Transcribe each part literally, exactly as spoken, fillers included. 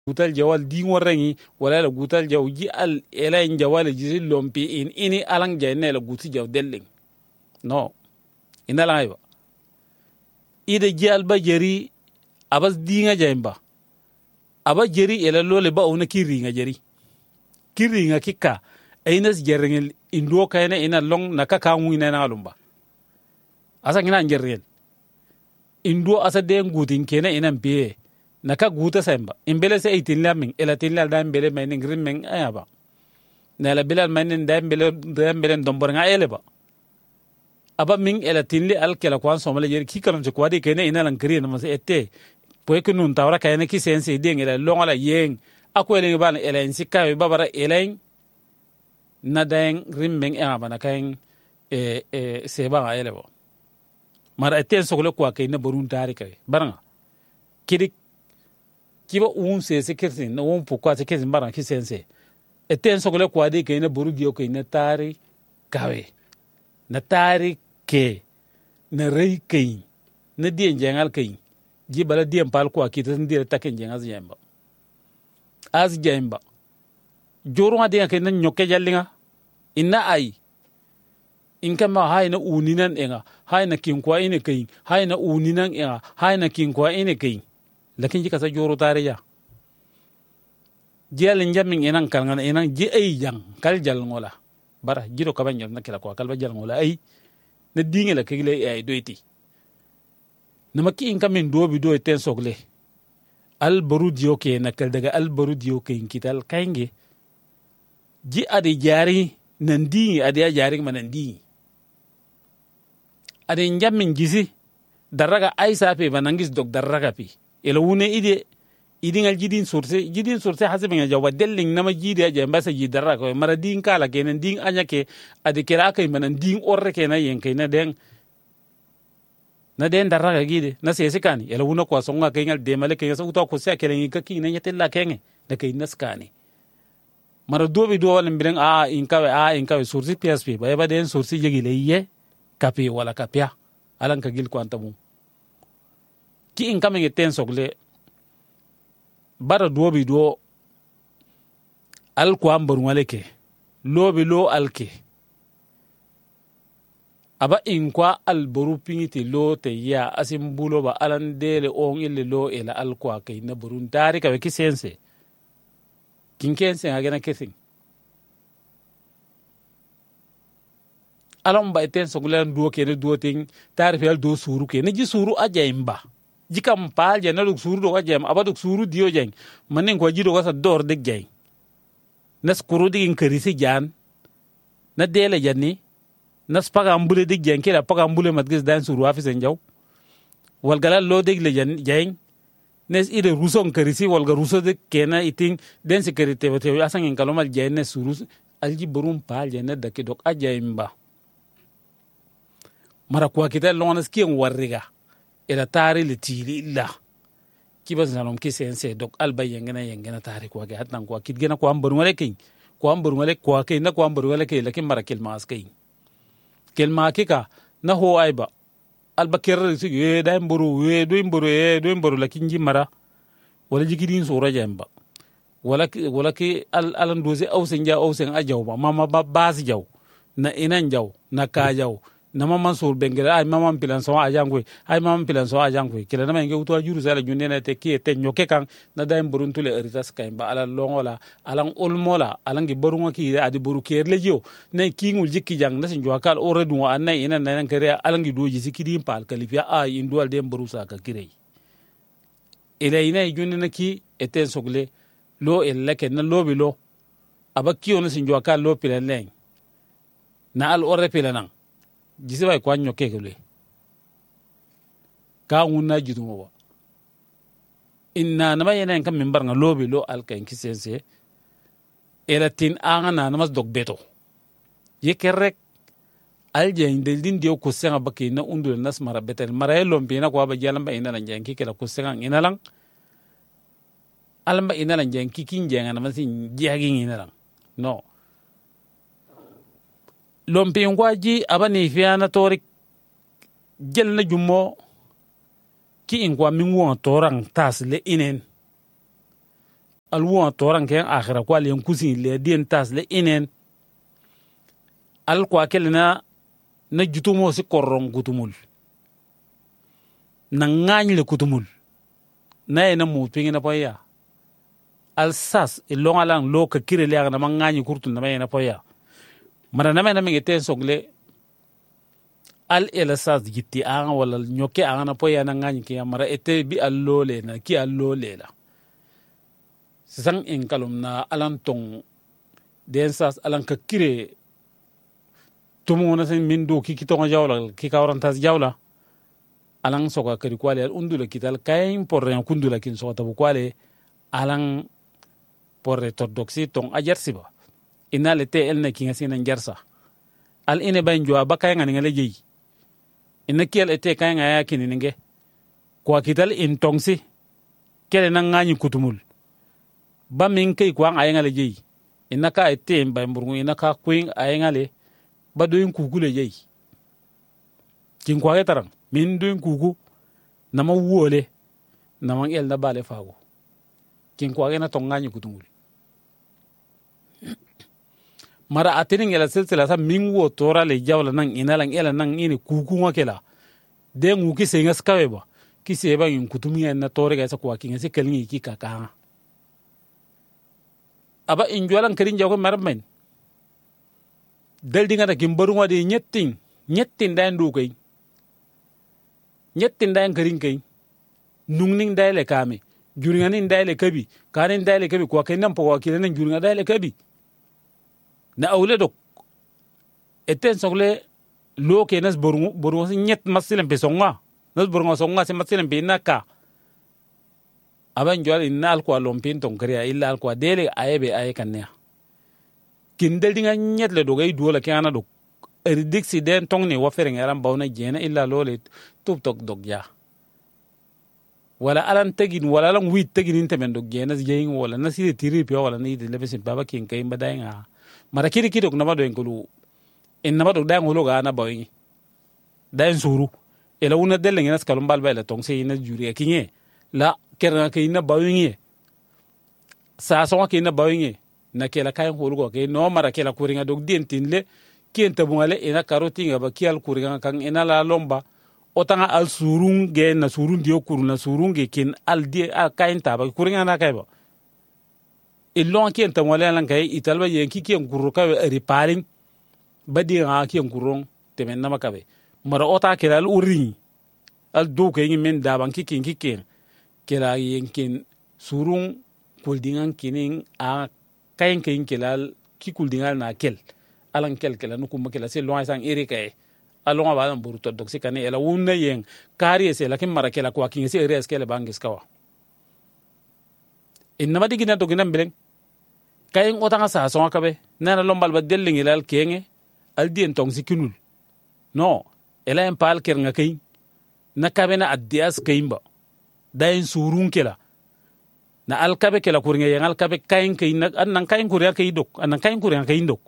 gutal jawal di ngorengi wala la gutal jaw ji al elain jawal ji lompi in ini alang jayne la guti jaw delling no ina la aywa ida ji alba jeri abas dinga jayba aba jeri ela lole ba ona kiri nga jeri kiri nga kika ainas jerengel indo kayna ina long nakaka ngina na lumba asa ngina jerengel indo asa den gutin kena ina mpiye naka guta semba imbele se itin laming ela tin la dam bele men ngrim men ayaba nela bilal men dam bele dam bele dombor nga eleba aba ming ela tin li al kala kwan somale yer ki kanon je kwadi kene ina lan kri na mas ette poe ke nun tawra kayene ki sense de ngela longala yeng akwele ban ela insika be babara elain na den rimmeng ayaba na kayen e e seba nga elebo mara ette sokole kwa kayne borun tarika baranga kidik kiba un se sekirtin na won pourquoi se kezin baran ki sense eten sokole kwa de kayne boru dio kayne tari kawe na tari ke na rei kay na dien jengal kay ji bala dien pal kwa ki tan dire taken jengal jemba az jemba joro ade kay nan nyokke jallinga inna ay in kama hayna uninan enga hayna kin kwa ine kay hayna uninan enga hayna kin kwa ine kay lakin jika sa joro tariya jiyal njamin enan kalngan enan ji ay jang kal jal ngola bara jiro kabanyo na kila ko kalba jal ngola ay na dinge la kile ay doiti namaki in kamin do bi do ten sogle al barudiyo ke na kal daga al barudiyo ke kital kaynge ji ade jari nan dingi ade jari manan dingi ade njamin gisi daraga ay sape banangis dog daraga pi ela wune ide idingal jidin surse jidin surse hasibe nga jawa delling nama jidi aja mbasa jidara ko mara din kala kenen din anya ke ade kera kay manan din orre ke na yen kay na den na den daraga gide na sese kani ela wuna ko songa kay ngal de male kay sa uto ko se kelen ka ki na nyetella kenge da kay naskani mara dobi do wala mbiren a in kawe a in kawe sursi P S P ba ba den sursi jegi le ye kapi wala kapia alan ka gil ko antamu ki in kame ngeten sogle bara dobi do al ko ambar waleke lobi lo alke aba in kwa al boru pingiti lo te ya asim bulo ba alan dele on ile lo ela al ko kay na burun tari ka ki sense kin kense agena kesin alon ba eten sogle do ke ne do ting tari fel do suru ke ne ji suru ajaimba jikam pal je na duk suru do wajem abaduk suru dio jeng manen ko jido wasa dor de jeng nas kuru digin karisi jan na dele janni nas paga ambule de jeng kila paga ambule matgis dan suru afisen jaw wal galal lo de le jeng nes ide ruson karisi wal ga ruso de kena iting den security wote asan en kalomal jenne suru alji burum pal je na dakki dok ajaimba mara kwa kita lonas kien warriga ila tari li tili illa kiba zanom ki sense dok alba yengena yengena tari ko ga hatan ko kid gena ko ambar wala kin ko ambar wala ko kay na ko ambar wala kay lakin marakil mas kay kelma kika na ho aiba alba kerre si ye da mburu we do mburu ye do mburu lakin ji mara wala jigidin so rajamba wala wala ki al alan doze awsen ja awsen ajaw ba mama ba bas jaw na inan jaw na ka jaw na mama sur bengela ay mama pilan so ajangwe ay mama pilan so ajangwe kila na nge uto juru sala junne na te ki te nyoke kan na dai burun tule eritas kay ba ala longola alang ulmola alangi borunga ki adi boru kerle jo na kingul jikki jang na sin jwakal oredu wa anay ina na kare alangi doji sikidi pal kalifia ay indwal dem boru sa ka kirei ila ina junne na ki eten sogle lo elake na lobi lo abakki on sin jwakal lo pilan leng na al ore pilanan jisi bay kwa nyoke kule ka wuna jidu mo inna nama yenen kam mimbar nga lobi lo alka en kisense eratin anga na namas dog beto yekerek alje indel din dio ko senga bakki na undul nas mara betel mara lombi na ko ba jalam ba ina nan janki kala ko senga ina lang alamba ina lan janki kin jenga na masin jagi ina lang no lompi ngwaji abani fiana torik jel na jummo ki ingwa mingwa torang tas le inen alwo toran ken akhira kwa le kusin le dien tas le inen al kwa kelna na jutumo si korron gutumul na ngany le kutumul na ena mu pingina poya al sas ilong alang lo ka kire le na mangany kurtul na ena poya mara na mena mingete sogle al ela sas gitti an wala nyoke an na poya na ngany ki mara ete bi allo le na ki allo le la sang in kalum na alan tong den sas alan ka kire tumu na sen min do ki kitonga jawla ki kawran tas jawla alang soka kari kwale al undula kital kain porre kundula kin so tabu kwale alang porre orthodoxi tong ajersiba inale te elna kinga sinan jarsa al ine ban jwa bakay ngani ngale jeyi ina kiel ete kay ngaya kininge kwa kital in tongsi kele nan ngani kutumul ba min kay kwa ngaya ngale jeyi ina ka ete mbay mburgu ina ka queen ay ngale ba doyin kugule jeyi kin kwa tarang min doyin kugu nama wole nama el na bale fago kin kwa na tongani kutumul mara atinin ela silsila sa min wo tora le jawla nan inalang ela nan ini kuku ngakela de nguki sengas kaweba ki seba in kutumi na tore ga sa kwa kinga se kelngi ki kaka aba injolan kerin jago marmen daldi ngata kimbaru ngade nyetting nyetting dan du kay nyetting dan kerin kay nungning dale kame juringanin dale kabi kanin dale kabi kwa kay nan po wakilan juringa dale kabi na awle dok eten sogle lo ke nas borungu borungu nyet masilen pe songa nas borungu songa se masilen pe naka aban jwal inna al kwa lompin ton kriya illa al kwa dele ayebe ay kannya kindel dinga nyet le dogay duola ke ana dok erdiksi den tong ne wafere ngaram bawna jena illa lole tup tok dog ya wala alan tegin wala lan wit tegin intemen dog jena jeyin wala nasire tiri pe wala ni de lebesin baba kin kay mbadanga mara kiri kiri ok nama do enkulu en nama do da ngolo ga na boyi da en suru ela una delle ngena skalum balba ela tong se ina juri kinye la kerna ke ina boyi sa so ke ina boyi na kela kay holu go ke no mara kela kuringa dog dientinle kien tabungale ina karoti ngaba kial kuringa kan ina la lomba otanga al surung ge na surung dio kuruna surung ge kin al die a kain taba kuringa na kayba ilon kien tamwale lan kay italba yen ki kien gurro ka riparing badi nga kien gurron temen nama kabe mara ota kela al uri al do ke men daban ki kin ki kin kela yen kin surung kuldingan kinin a kain kain kela ki kuldingal na kel alan kel kela no kuma kela se loin sang ere kay alon ba dan burto doksi kane ela wunna yen kari se la kin mara kela kwa kin se res kela bangis kawa inama digina to ginan beleng kayen otanga sa so akabe nana lombal ba delling ilal kenge al dien tong sikinul no ela en pal ker nga kay na kabe na adias kayimba dayin surun kela na al kabe kela kuringa yang al kabe kayen kay na an kayen kuriya kay dok an kayen kuriya kay dok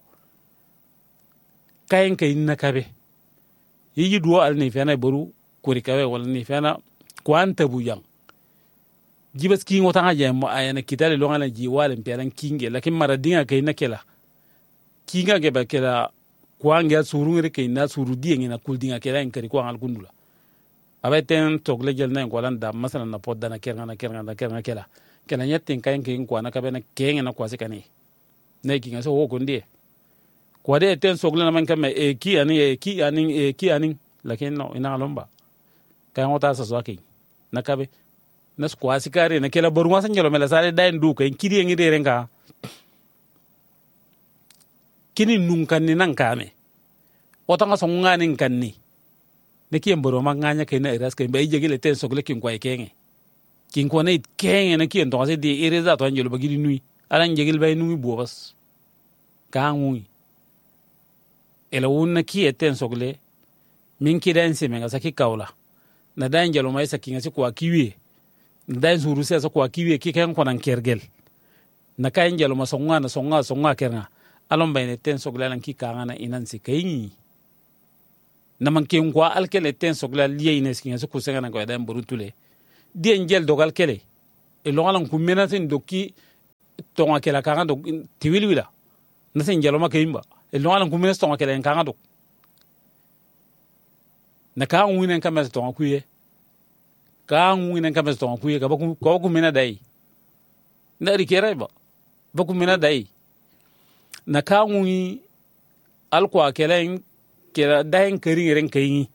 kayen kay na kabe yi duo al ni fena boru kurikawe wala ni fena kwanta buyang jibas ki ngota nga jam ayana kitale lo ngala ji wala mpialan kinge lakin mara dinga kay nakela kinga ge bakela kwanga surungre kay na suru dinga na kul dinga kela en kari ko ngal gundula abeten togle jel na ngolan da masalan na podda na kerga na kerga na kerga kela kela nyetin kay kay ko na kabena kenge na kwase kani ne kinga so wo gonde ko de ten sogle na man kame e ki ani e ki ani e ki ani lakin no ina lomba kay ngota sa so kay na kabe nas kwasi kare na kela boru wasan jalo mela sare dain du kay kiri ngi re nga kini nun kan ni nan kame otanga so ngani kan ni ne kiyem boru ma nganya kay na iras kay bay jegele ten sogle kin kway kenge kin ko ne kenge na kiyen to ase di ereza to anjelo bagidi nui alan jegel bay nui bo bas ka ngui ela wonna kiye ten sogle min kidan se menga saki kawla na dain jalo mai sakinga si kwa kiwe dan zuru se so kwa kiwe ki ken konan kergel na kayen jalo ma songa na songa songa kerna alon bayne ten sogla lan ki kanga na inan si kayni na man ken kwa alkele ten sogla liye ines ki so kusenga na ko dan burutule dien jel dogal kele e lo alan ku menatin dokki tonga kela kanga do tiwilwila na sen jalo makimba e lo alan kumina tonga kela kanga do na ka ngwinen kamesa tonga kuye ka ngwinen kamesa tonga kuye ka ba ko kumina dai na rikere ba ba kumina dai na ka ngwi alkwa kela kela dain kering ren kayi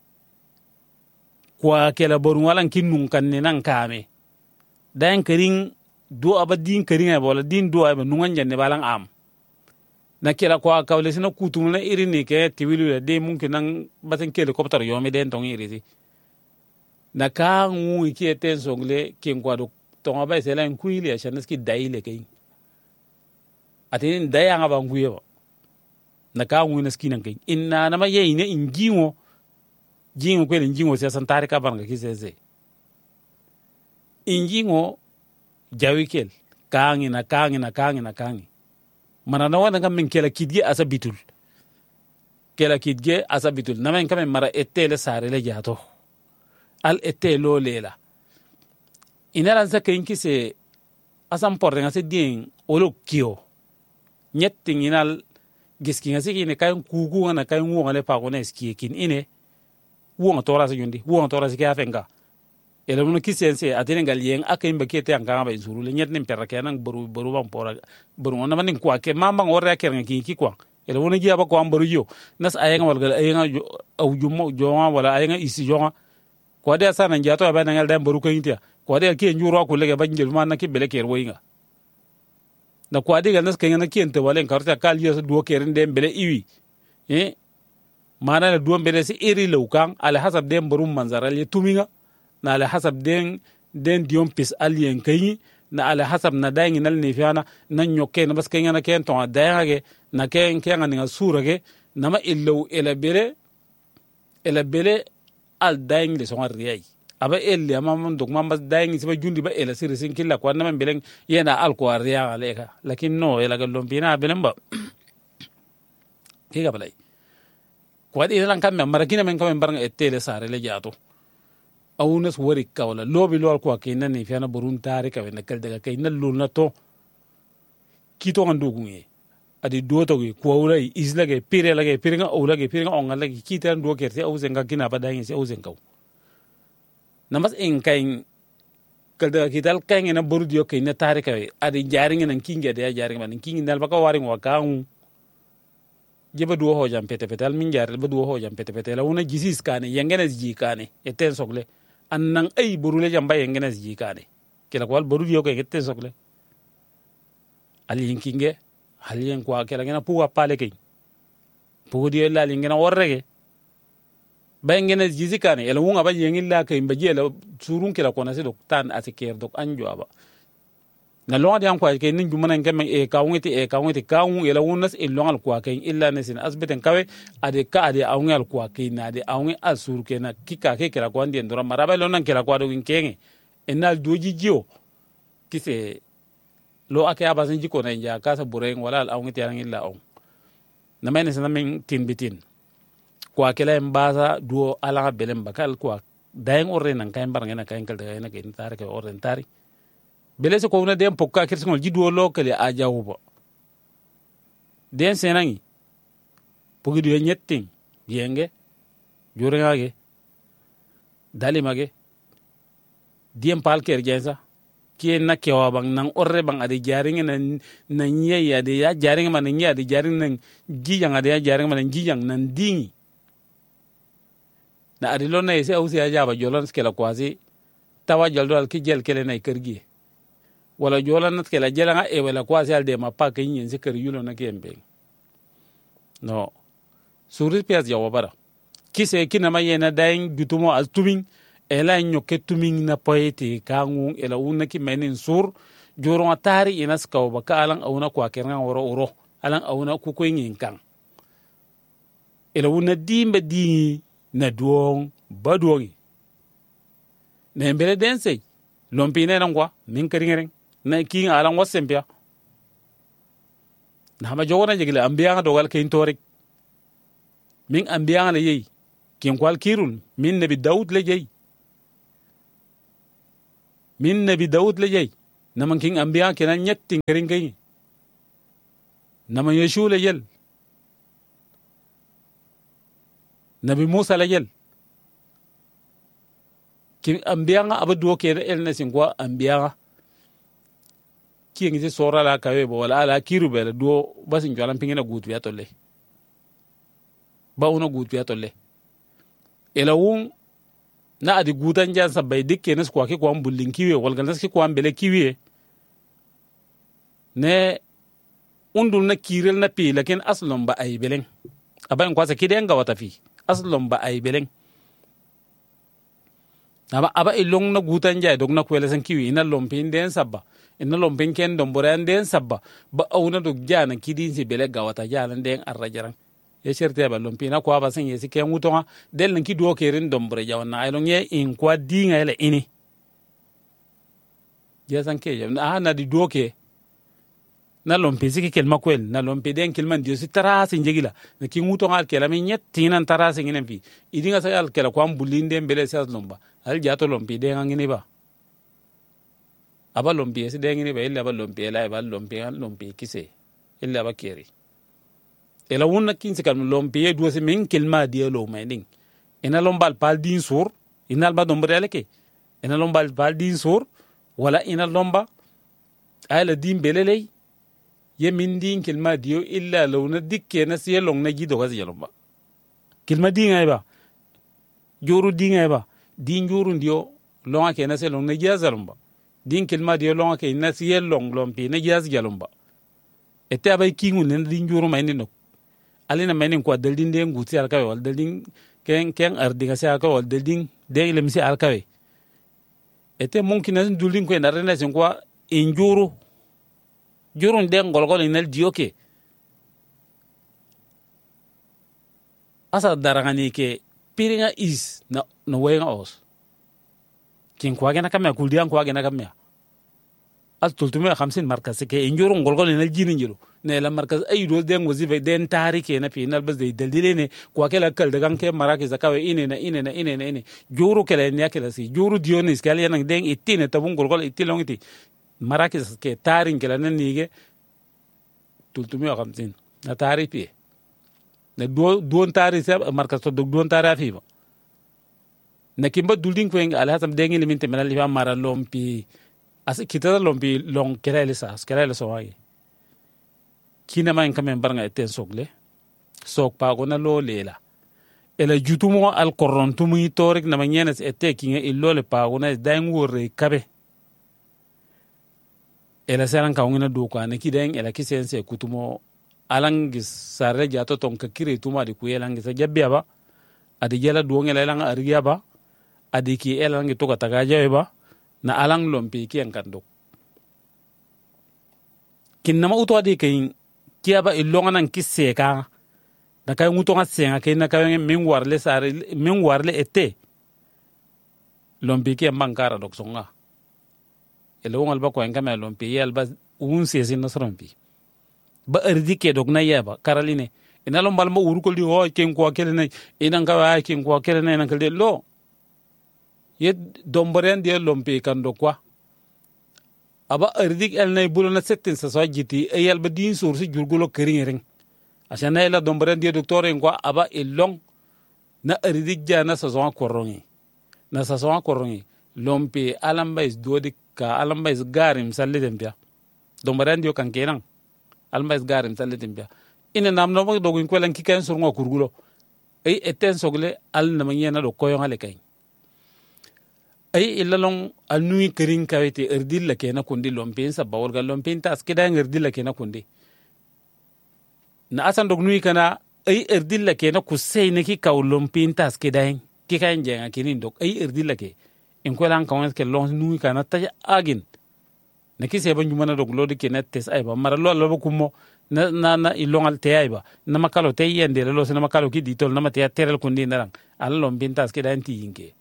kwa kela borun walan kinnun kanne nan kame dain kering do abadin kering ay bola din do ay nungan janne balang am na kela kwa kawle sina kutum na iri ne ke tiwilu de mumkin nan baten helicopter yomi den tong iri na ka ngui ki eten songle kin kwa do tong ba sela en kuili ya shaneski daile kay atin daya nga ba nguye ba na ka ngui na skinan kay inna na ma ye ne injingo jingo kwele injingo sia santare ka banga kisese injingo jawikel kaangi na kaangi na kaangi na kaangi mana na wana kam min kela kidge asa bitul kela kidge asa bitul na men kam mara etele sare le jato al etelo lela inala sa kayin kise asam porre ngase ding olo kio nyetting inal giski ngase kine kayin kugu na kayin wo ngale pa ko na ski kin ine wo ngatora sa yundi wo ngatora sa ka fenga ele mun kisense atene ngal yeng akay mbakete an kanga ba insuru le nyet nim perra kenan boru boru bam pora boru on manin kwa ke mamba ngorra keren ki ki kwa ele wona giya ba ko am boru yo nas ayenga wal gal ayenga aw jummo jonga wala ayenga isi jonga ko de sana njato ba ngal dem boru ko intia ko de ke njuro ko lege ba njel man na ki bele ker woyinga na ko de gal nas kenya ki ente walen karta kal yo do keren dem bele iwi eh mana na do bele si iri lewkan ala hasab dem boru manzara le tuminga na ala hasab den den dion pis alien kayi na ala hasab na dayi nal ne fiana na nyoke na bas kenya na ken ton dayi na ken ken nga sura ge na ma illo ela bere ela bere al dayi le son riyai aba elle ama mon dog mambas dayi siba jundi ba ela sir sin killa ko na man belen yena al ko riya aleka lakin no ela gallon bina belen ba ke ga balai ko adi lan kam marakina men kam baranga etele sare le jato awunas wari kawla lobi lol ko kayna ni fiana burun tare ka na kal daga kayna lulna to kito ngandu gunge adi do to ko wala isla ge pire la ge pire nga awla ge pire nga onga la ge kitan do kerte awzen ga kina badangi se awzen kaw namas en kayn kal daga kital kayn na buru dio kayna tare ka adi jaring nan kinge de jaring man kingi dal baka waring wa kawu jeba do ho jam pete petal min jar ba do ho jam pete pete la wona jisis kane yengena ji kane eten sogle annan ay burule jamba yengena ji kane kela ko wal buru yo ko eten sogle ali yinkinge hali yen ko kela ngena puwa pale kay puwa di la lingena worrege ba yengena ji kane ela wonga ba yengilla kay mbaje la surun kela ko na se dok tan atiker dok anjo aba na longa de anko ke nin jumana ngam e kawngeti e kawngeti kawu ela wonas e longal ko ke illa nesin asbeten kawe ade ka ade awngal ko ke na de awngi asur ke na kika ke kala ko andi ndora maraba lonan kala ko do ngenge enal doji jio kise lo ake abasin jiko na ja kasa bureng wala al awngi tiang illa on na men sen men tin bitin ko akela embaza duo ala belem bakal ko daeng orre nan kay mbar ngena kay kal de na ke tar ke orre tari bele se ko wona dem pokka kirtingol jidwo lokale a jawuba den senangi pogi do nyetting yenge jurengage dalimage diem palker jensa ki na kewa bang nang orre bang ade jaring nan nan ye ade ya jaring man nye ade jaring nan gijang ade ya jaring man gijang nan dingi na ade lonna ese ausi ya jaba jolon skela kwasi tawa jaldo al ki jel kele nay kergi wala jola nat kela jelanga e wala kwasi al de ma pa ke yin zikr yulo na kembe no suri pias ya wabara kise kina ma yena daing dutumo al tumin ela nyoke tumin na poeti kangu ela una ki menin sur joro atari ina skaw baka alan auna kwa keran woro oro alan auna ku ko yin kan ela una dimbe di na duong baduongi ne mbele dense lompine nan kwa min keringering na king alan wasempia na ma jogona jigile ambiya dogal kain torik min ambiya le yi kin kwal kirun min nabi daud le yi min nabi daud le yi naman king ambiya kenan nyettin kerin kai naman yeshu le yel nabi musa le yel kin ambiya nga abadu ke el na singwa ambiya ki ngi sora la kawe bo wala ala kiru bele do basin jalan pingina gut biya tolle ba una gut biya tolle ela wun na adi gutan jan sabai dikke nes kwa ki kwa bullin kiwe wal ganas ki kwa bele kiwe ne undul na kirel na pi lakin aslon ba ay beleng aban kwa sa kiden ga wata fi aslon ba ay beleng aba aba ilong na gutan jay dog na kwela san kiwi ina lompin den sabba ina lompin ken don boran den sabba ba auna dog jana kidin si bele ga wata jana den arrajaran ye cherte ba lompin na kwa ba san yesi ken wutonga del nan ki do kerin don bore jawana ay long ye in kwa dinga ele ini ya san ke jam na na di doke na lompe siki kelma kwel na lompe den kelman dio si tarasi njegila na ki nguto ngal kela mi nyetti nan tarasi nginen fi idinga sa al kela kwam bulinde mbele sa lomba al jato lompe den ngini ba aba lompe si den ngini ba illa ba lompe la ba lompe an lompe kise illa ba keri ela wonna kinsi kan lompe do si min kelma dio lo mayding ina lombal pal din sur ina ba dombre leke ina lombal pal din sur wala ina lomba ay la dim belelei ye min din kilma diyo illa launa dikke na siya long na gido kasi yalomba kilma di ngay ba joru di ngay ba din joru diyo longa ke na siya long na giya zalomba din kilma diyo longa ke na siya long lompi na giya zalomba ete abay kingun na din joru mayni nok alina mayni kwa daldin den guti alkawe wal daldin ken ken ardi kasi alkawe wal daldin den ilemsi alkawe ete mungkin na dulin ko na rena sin kwa injuru jurun den golgol inal dioke asa darangani ke piringa is na no wenga os kin kwa gena kamya kuldian kwa gena kamya al tultume khamsin markaz ke injurun golgol inal jinin jiro ne la markaz ay do den wazifa den tarike na final bas de daldile ne kwa kala kal daga ke maraki zakawe ine na ine na ine na ine juru kala ne yakala si juru dionis kala yana den itine tabun golgol itilongiti marakis ke tarin kala nan nige tultumi wa khamsin na tari pi na do don tari sa markas to don tari afi ba na kimba dulding ko ng alhasam dengi limite menal lifa mara lompi as kita lompi long kerele sa kerele so wagi kina man kamen barnga eten sogle sok pa ko na lo lela ela jutumo al korontumu torik na manyenes ete kinga illole pa ko na daing wore kabe ela seran ka ngina do kwa ne kiden ela kisense kutumo alangi sarre jato ton ka kire tuma di ku elangi sa jabbiya ba adi jela do ngela elang ariya ba adi ki elangi to ka taga jawe ba na alang lompi ki en kando kinama uto adi kayin kiaba ilonga nan kiseka na kay nguto nga senga kay na kay min warle sare min warle ete lompi ki mankara dok songa ele wongal ba ko en kamel lompi yel ba un sesi nasrampi ba erdi ke dog na yeba karaline ina lombal ma urukol di ho ken ko kelene ina ka wa ken ko kelene na kalde lo ye domboren de lompi kan do kwa aba erdi el nay bulo na settin sa so jiti e yel ba din sur si jurgulo kering asana ela domboren de docteur en kwa aba elong na erdi jana sa so korongi na sa so korongi lompi alamba is dodi ka alamba is garim sallidem bia domboren dio kan kenan alamba is garim sallidem bia ina nam no do ko len ki kan sur ngo kurgulo ay eten sogle al na manyena do koyo ngale kay ay ilalong alnui kering kawete erdil la kena kundi lompin sa bawol gal lompin tas kida erdil la kena kundi na asan dog nui kana ay erdil la kena kusay ne ki kaw lompin tas kida ki kan jenga kinin dog ay erdil la ke en ko lan kawon ke lon nui kana ta agin na ki seba nyumana dog lodi kena tes ay ba mara lo lo kumo na na na ilongal te ay ba na makalo te yende lo se na makalo ki ditol na mate terel kundi narang al lompin tas kida anti yinke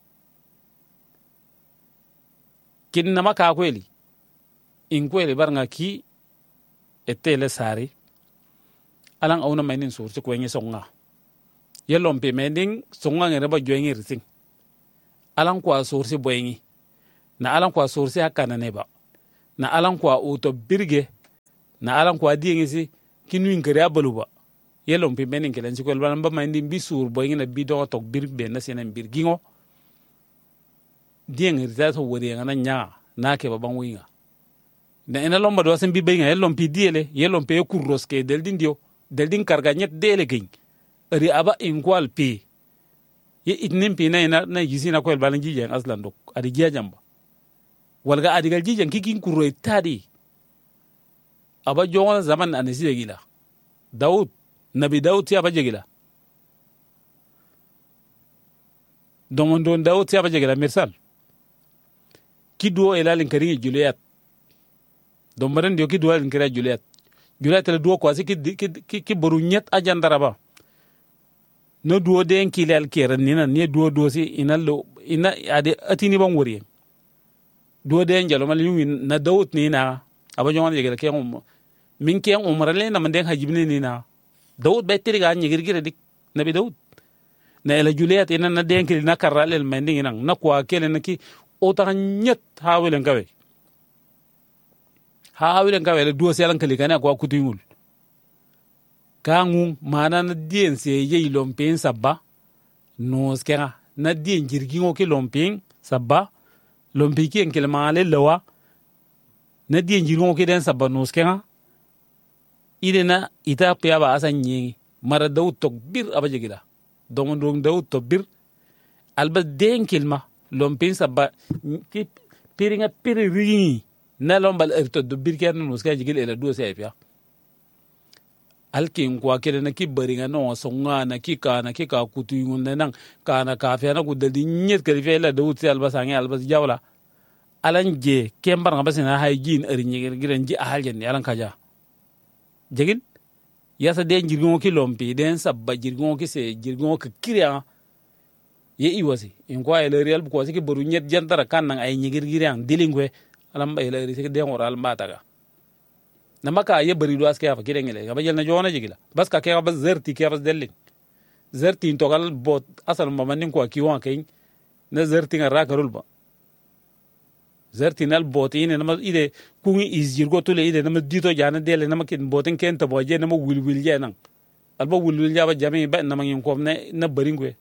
kin nama ka kweli in kweli barnga ki etele sari alang auna mainin sur ko ngi songa yelom pe mending songa ngere ba joyngir sing alang kwa sur si boyngi na alang kwa sur si hakana ne ba na alan kwa uto birge na alan kwa diengisi kinu inkari abaluba yelom pi menin kelen sikol ban ba mandi bisur boy ngina bi do tok bir be na senen bir gingo dieng rita to wori ngana nya na ke baban winga na ina lomba do sen bi be ngel lom pi diele yelom pe kurros ke del dindio del din karga nyet dele gin ri aba inkwal pi ye itnim pi na ina na yisina ko ban jijen aslan dok adi jajamba walga adi gal jijen kikin kurro tadi aba jonga zaman anisi gila daud nabi daud ti aba jegila domon don daud ti aba jegila mirsal kiduo elalin kari juliet dombaran dio kiduo elalin kari juliet juliet le duo kwasi ki ki ki borunyet ajandaraba no duo den kilal keren nina ne duo duo si inallo ina ade atini ban wori duo den jalo mal yumi na daud ni na aba jonga jegila ke um min ke umra le na manden hajibni ni na daud bay tiriga nyigirgire dik nabi daud na ela juliet ina na den kil na karral el mending nang na kwa kele na ki o ta nyet hawilen kawe hawilen kawe le duo selan kali kana kwa kutingul kangu mana na dien se ye lompin sabba no skera na dien jirgingo ke lompin sabba lompi ki enkel male lawa na dien jirgingo ke den sabba no skera idena ita pe aba asan nyi mara daud tok bir abajegila domon dong daud tok bir alba den kilma lompin sabba ki piringa piri ringi na lombal erto do bir ken no ska jigil ela do se pia alkin kwa kele na ki baringa no songa na ki ka na ki ka kutu ngun nan ka na ka fe na ku daldi nyet kali fe la daud se alba sangi alba jawla alan je kembar ngabasina haygin eri nyigir giren ji ahaljen ni alan kaja jegil yasa den jirgongo ki lompi den sabba jirgongo ki se jirgongo ki kiriya ye iwasi in kwa ele real ko siki boru nyet jantara kan nan ay nyigir giriyan dilingwe alam ba ele siki den oral mataga namaka ye bari do aske afa kirengele ga bajel na jona jigila bas ka ke bas zerti ke bas delling zerti to gal bot asal mamanin ko ki wan kay na zerti ngara karul ba zerti nal botin na ide kungi izirgo tole ide na dito jana dele na makin botin ken to boje na wilwil je nan alba wilwil ja ba jami ba na mangin ko na na baringwe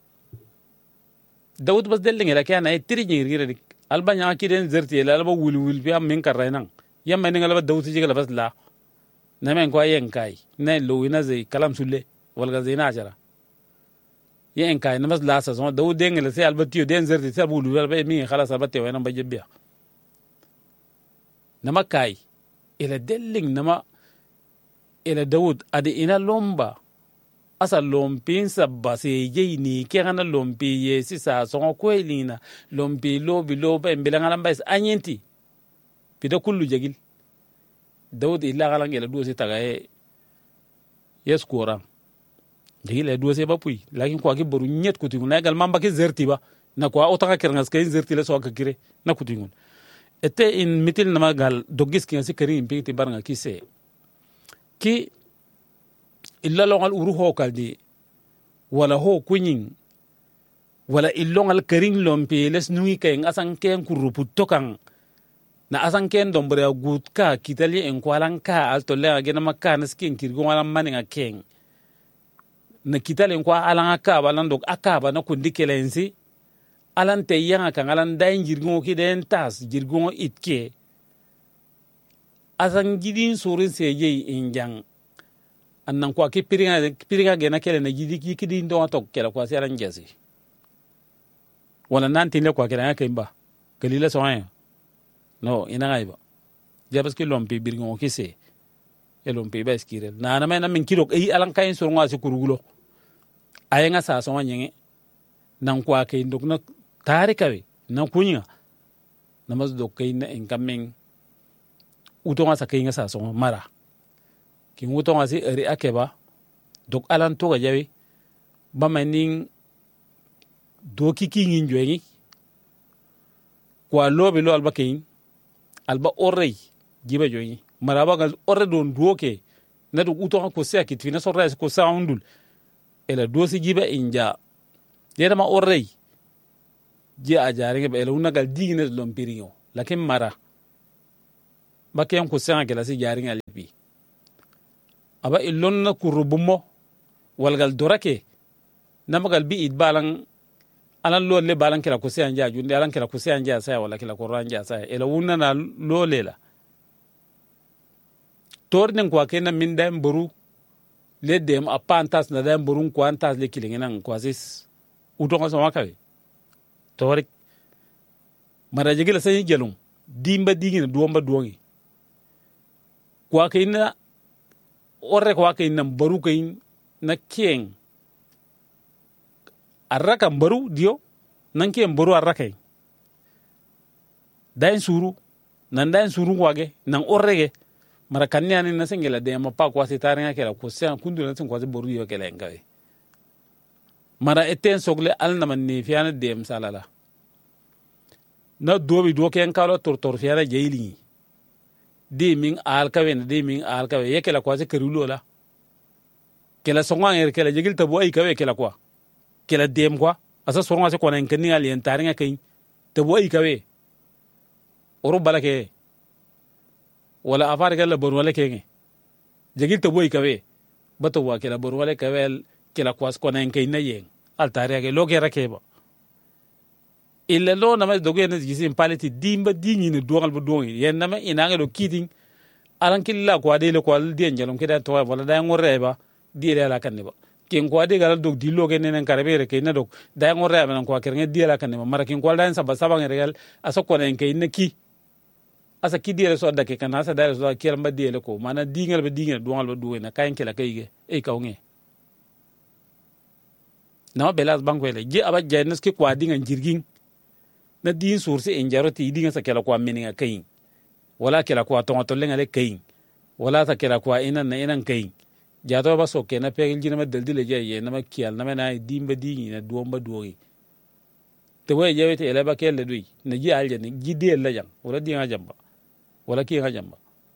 daud bas delling la kana e tiri ngir dik alba nya ki den zerti la alba wilwil bi am min karray nan yamma ni ngala daud ji gala bas la na men ko yen kai na lo ina zai kalam sulle wal ga zaina jara yen kai na bas la sa so daud den ngala sai alba tiyo den zerti sai wilwil alba mi khalas alba te wena ba jebbiya nama kai ila delling nama ila daud adi ina lomba asa lompin sabba se ye ni kegana lompi ye sisa songo ko elina lompi lobi loba embelanga lambais anyenti pida kullu jagil daud illa galang ila duose tagaye yes kuran jagil ila duose ba pui lakin ko aki boru nyet kutingu na gal mamba ke zerti ba na ko otaka kerangas kay zerti le so ka kire na kutingu ete in mitil nama gal dogis ki ngasi kari impiti baranga ki se ki illa longal uru ho kaldi wala ho kunyin wala illongal karing lompe les nui kay ngasan ken kurupu tokan na asan ken dombre gut ka kitali en kwalan ka alto le agena makka naskin kirgo wala maninga ken na kitali en kwa alanga ka balan dog akaba na kundi kelensi alan te yanga kan alan dain jirgongo ki den tas jirgongo itke asan gidin sorin seje injang annan kwa ki piringa piringa gena kele na gidi ki kidin do tok kele kwa seran jesi wala nan tin kwa kele ka imba kelila soya no ina ngaiba jabas ki lompi birgongo ki se e lompi ba skire na na na min kilo e alan kayin so ngwa se kurugulo ayenga sa so nyenge nan kwa ke ndok na tare kawe nan kunya na mas do kay na inkamen utonga sa kay nga sa so mara ki utonga si eri akeba dok alan to ga jawi ba maning do ki ki ngin joyi kwa lobe lo alba kay alba orrey jiba joyi mara ba gal orre don duoke na do utonga ko se akit fina so res ko sa undul ela dosi jiba inja yeda ma orrey je a jaringa be ela unagal digine lompiriyo lakin mara baken ku sen akela si jaring alipi aba illon na kurubumo walgal dorake namagal bi id balang alan lo le balan kila ku sen ja junde alan kila ku sen ja sa wala kila qur'an ja sa ela wunna na lo lela tornen kwa kenan min dan buru le dem apantas na dan burun kwantas le kilinginan kwazis udonga so wakawe torik mara jigila sai gelum dimba digina duomba duongi kwa kaina orre kwa kaina baru kain na kien arraka baru dio nan kien baru arraka dain suru nan dain suru wage nan orrege mara kanni ani na sengela de ma pa kwa sitaringa kela ko sen kundu na sen kwa baru yo kela ngawe mara eten sogle alna man ni fiana dem salala na dobi do ken kalo tor tor fiana jeyli de min alkawe de min alkawe ye kela kwa se kerulo la kela songa er kela jigil tabo ay kawe kela kwa kela dem kwa asa songa se kona en kenni ali en taringa kay tabo ay kawe oro balake wala afar gala bor wala kenge jigil tabo ay kawe bato wa kela bor wala kawe kela kwa kona en kay na yen al tariga ke lo ke rakeba illa lo na ma dogo en gisi en paleti dimba dingi ne dogal bu dongi yen na ma inanga do kiting alan killa ko ade le ko al dien jalon ke da to wala da ngoreba di le la kaneba ken ko ade gal dog di lo ke nenen karabere ke na dog da ngoreba nan ko kerne di la kaneba mara ken ko da saba saba ngegal asa ko nen ke neki asa ki di le so da ke kana asa da so ki ramba di le ko mana dingal be dingal dogal bu do na kayen ke la kayge e kawnge na belas bankwele je aba jenes ke kwa dinga jirgin na din source en jaroti dinga sa kala kwa meninga kayin wala kala kwa tonto lenga le kayin wala ta kala kwa ina na ina kayin jato ba so ke na pegil jina ma daldile je ye na ma kiyal na na dimba dingi na duomba duogi te way jewete ele ba kelle dui na ji alje ni gidi la jam wala dinga jamba wala ki nga jamba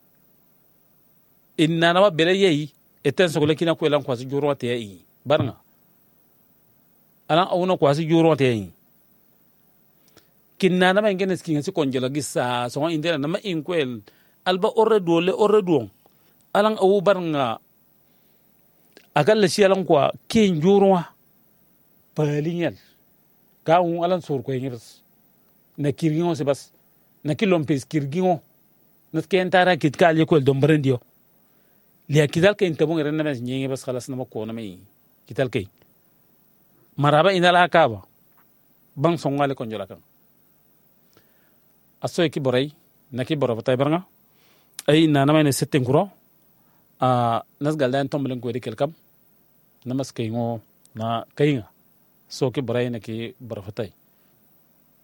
inna na ma bele yeyi eten so le kina ko lan kwa su juro te yi barnga alan awuna kwasi juro te yin kinna na ma ngene skin si konjela gissa so indela na ma inkwel alba orre dole orre duon alan awu barnga akalla shi alan kwa kin juro palinyal ka un alan sur ko ngibs na kirgingo se bas na kilom pes kirgingo na ken tara kit ka le ko dom brandio li akidal ken tabon ren na mes nyingi bas khalas na ma ko na mai kital kay maraba inala kaba bang songale konjola kan aso ki boray naki boro tay barnga ay na namay ne setten kuro a nas galdan tomblen ko de kelkam namas kay ngo na kayinga so ki boray naki boro tay